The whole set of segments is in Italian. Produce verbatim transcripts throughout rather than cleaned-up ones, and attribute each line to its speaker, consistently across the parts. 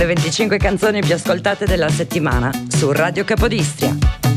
Speaker 1: Le venticinque canzoni più ascoltate della settimana su Radio Capodistria.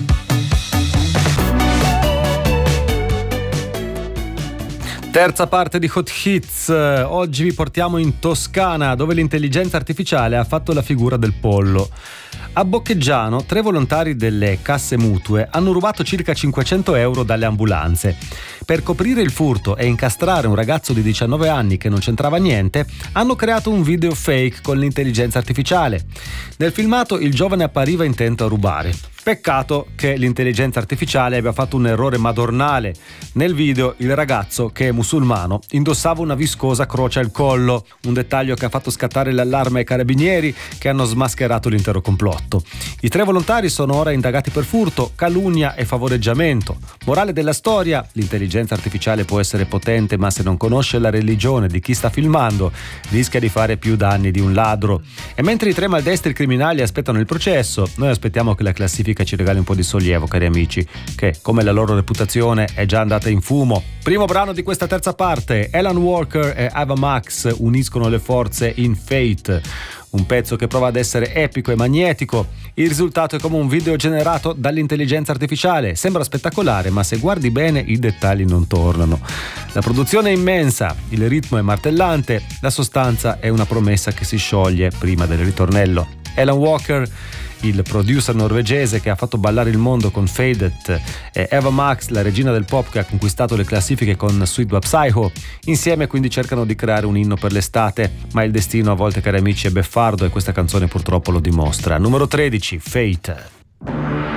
Speaker 2: Terza parte di Hot Hits. Oggi vi portiamo in Toscana, dove l'intelligenza artificiale ha fatto la figura del pollo. A Boccheggiano, tre volontari delle casse mutue hanno rubato circa cinquecento euro dalle ambulanze. Per coprire il furto e incastrare un ragazzo di diciannove anni che non c'entrava niente, hanno creato un video fake con l'intelligenza artificiale. Nel filmato il giovane appariva intento a rubare. Peccato che l'intelligenza artificiale abbia fatto un errore madornale. Nel video il ragazzo, che è musulmano, indossava una viscosa croce al collo, un dettaglio che ha fatto scattare l'allarme ai carabinieri, che hanno smascherato l'intero complotto. I tre volontari sono ora indagati per furto, calunnia e favoreggiamento. Morale della storia: l'intelligenza artificiale può essere potente, ma se non conosce la religione di chi sta filmando, rischia di fare più danni di un ladro. E mentre i tre maldestri criminali aspettano il processo, noi aspettiamo che la classifica ci regali un po' di sollievo, cari amici, che come la loro reputazione è già andata in fumo. Primo brano di questa terza parte: Alan Walker e Ava Max uniscono le forze in Fate, un pezzo che prova ad essere epico e magnetico. Il risultato è come un video generato dall'intelligenza artificiale. Sembra spettacolare, ma se guardi bene i dettagli non tornano. La produzione è immensa, il ritmo è martellante, la sostanza è una promessa che si scioglie prima del ritornello. Alan Walker, il producer norvegese che ha fatto ballare il mondo con Faded, e Ava Max, la regina del pop che ha conquistato le classifiche con Sweet But Psycho, insieme quindi cercano di creare un inno per l'estate, ma il destino a volte, cari amici, è beffardo e questa canzone purtroppo lo dimostra. Numero tredici, Fate.